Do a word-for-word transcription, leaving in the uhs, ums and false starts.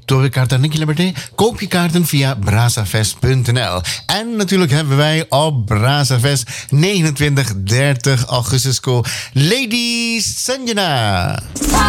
Torrekaart en Nicky Liberté. Koop je kaarten via brazafest punt n l. En natuurlijk hebben wij op Brazafest negenentwintig, dertig augustus. Ladies, Sanjana.